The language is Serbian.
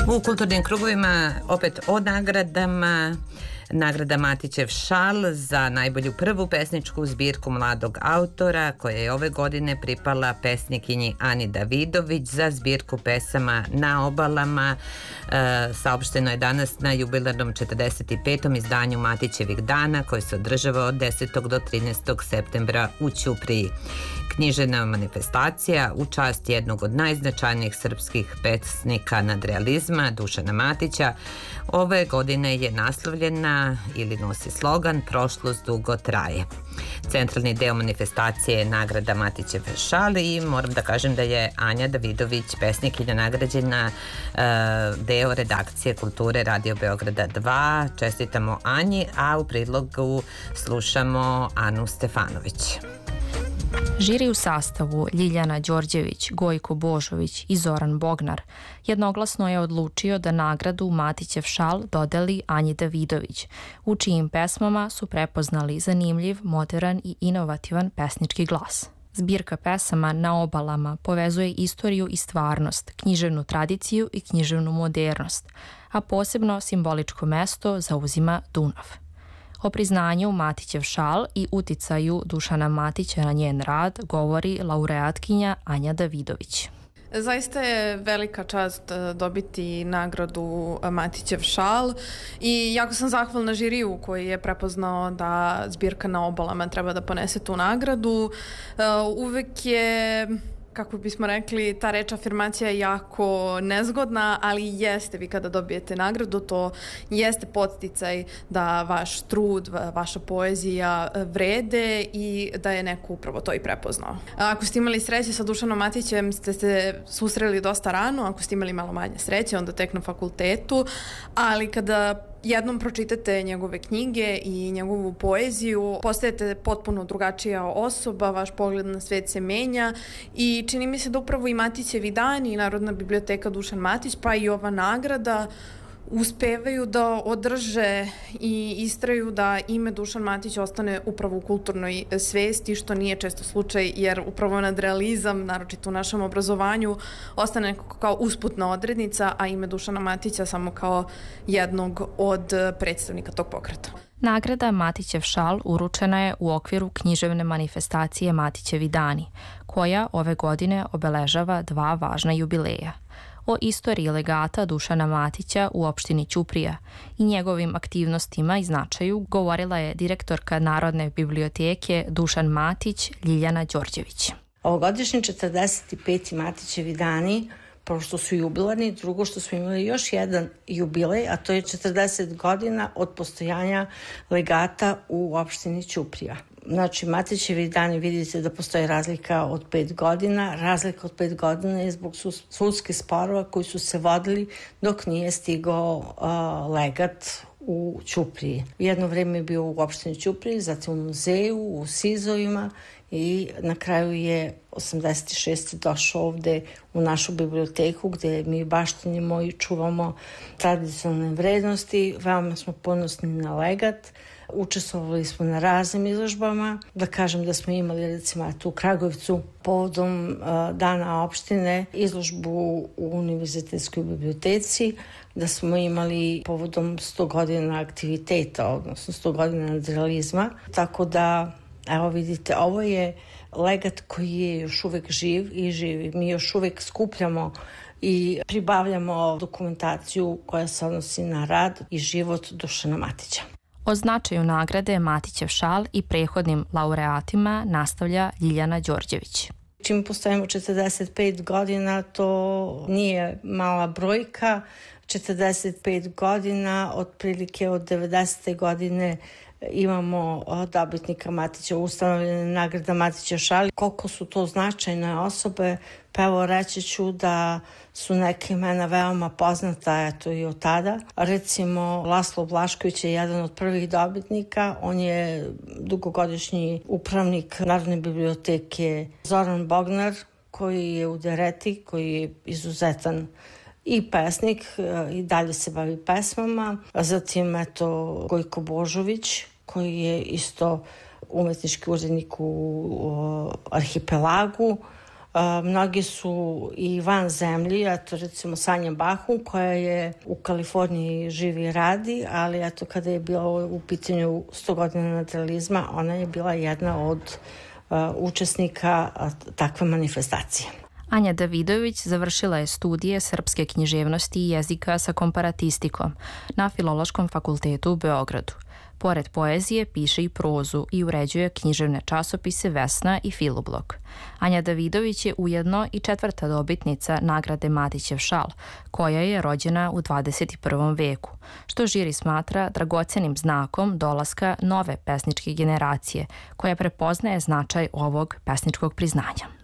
U kulturnim krugovima opet o nagradama. Nagrada Matićev šal za najbolju prvu pesničku zbirku mladog autora, koja je ove godine pripala pesnikinji Ani Davidović za zbirku pesama Na obalama. Saopšteno je danas na jubilarnom 45. izdanju Matićevih dana, koji se održava od 10. do 13. septembra u Ćupriji. Književna manifestacija u čast jednog od najznačajnijih srpskih pesnika nadrealizma, Dušana Matića, ove godine je naslovljena ili nosi slogan Prošlost dugo traje. Centralni deo manifestacije je nagrada Matićev šal i moram da kažem da je Anja Davidović, pesnikinja, nagrađena deo redakcije kulture Radio Beograda 2. Čestitamo Anji, a u prilogu slušamo Anu Stefanović. Žiri u sastavu Ljiljana Đorđević, Gojko Božović i Zoran Bognar jednoglasno je odlučio da nagradu Matićev šal dodeli Anji Davidović, u čijim pesmama su prepoznali zanimljiv, moderan i inovativan pesnički glas. Zbirka pesama Na obalama povezuje istoriju i stvarnost, književnu tradiciju i književnu modernost, a posebno simboličko mesto zauzima Dunav. O priznanju Matićev šal i uticaju Dušana Matića na njen rad govori laureatkinja Anja Davidović. Zaista je velika čast dobiti nagradu Matićev šal i jako sam zahvalna žiriju koji je prepoznao da zbirka Na obalama treba da ponese tu nagradu. Uvek je, kako bismo rekli, ta reč afirmacija je jako nezgodna, ali jeste, vi kada dobijete nagradu, to jeste podsticaj da vaš trud, vaša poezija vrede i da je neko upravo to i prepoznao. Ako ste imali sreće sa Dušanom Matićem, ste se susreli dosta rano, ako ste imali malo manje sreće, onda tek na fakultetu, ali kada jednom pročitate njegove knjige i njegovu poeziju, postajete potpuno drugačija osoba, vaš pogled na svet se menja i čini mi se da upravo i Matićevi dani i Narodna biblioteka Dušan Matić, pa i ova nagrada uspevaju da održe i istraju da ime Dušan Matić ostane upravo u kulturnoj svesti, što nije često slučaj, jer upravo nadrealizam, naročito u našem obrazovanju, ostane kao usputna odrednica, a ime Dušana Matića samo kao jednog od predstavnika tog pokreta. Nagrada Matićev šal uručena je u okviru književne manifestacije Matićevi dani, koja ove godine obeležava 2 važna jubileja. O istoriji legata Dušana Matića u opštini Ćuprija i njegovim aktivnostima i značaju govorila je direktorka Narodne biblioteke Dušan Matić Ljiljana Đorđević. Ovogodišnji 45. Matićevi dani, prvo što su jubilarni, drugo što smo imali još jedan jubilej, a to je 40 godina od postojanja legata u opštini Ćuprija. Znači, Matićevi dani, vidite da postoji razlika od 5 godina. Razlika od 5 godina je zbog sudskih sporova koji su se vodili dok nije stigao legat u Ćupriji. Jedno vreme je bio u opštini Ćupriji, zatim u muzeju, u SIZ-ovima i na kraju je 86. došao ovde u našu biblioteku gde mi baštinimo i čuvamo tradicionalne vrednosti. Veoma smo ponosni na legat. Učestvovali smo na raznim izložbama. Da kažem da smo imali recimo u Kragujevcu povodom Dana opštine izložbu u Univerzitetskoj biblioteci, da smo imali povodom 100 godina aktiviteta, odnosno 100 godina nadrealizma. Tako da, evo vidite, ovo je legat koji je još uvek živ i živi. Mi još uvek skupljamo i pribavljamo dokumentaciju koja se odnosi na rad i život Dušana Matića. O značaju nagrade Matićev šal i prethodnim laureatima nastavlja Ljiljana Đorđević. Čim postojimo 45 godina, to nije mala brojka. 45 godina, otprilike od 90. godine imamo dobitnika Matića, ustanovljene nagrada Matića šal. Koliko su to značajne osobe, pa evo reći ću da su neke imena veoma poznata, eto i od tada. Recimo, Laslo Blašković je jedan od prvih dobitnika, on je dugogodišnji upravnik Narodne biblioteke. Zoran Bognar, koji je u Dereti, koji je izuzetan i pesnik, i dalje se bavi pesmama. A zatim, eto, Gojko Božović, koji je isto umetnički urednik u Arhipelagu. Mnogi su i van zemlji, a to recimo Sanja Bahum koja je u Kaliforniji živi i radi, ali eto kada je bilo u pitanju 100 godina naturalizma, ona je bila jedna od učesnika takve manifestacije. Anja Davidović završila je studije srpske književnosti i jezika sa komparatistikom na Filološkom fakultetu u Beogradu. Pored poezije piše i prozu i uređuje književne časopise Vesna i Filoblog. Anja Davidović je ujedno i 4. dobitnica nagrade Matićev šal, koja je rođena u 21. veku, što žiri smatra dragocenim znakom dolaska nove pesničke generacije, koja prepoznaje značaj ovog pesničkog priznanja.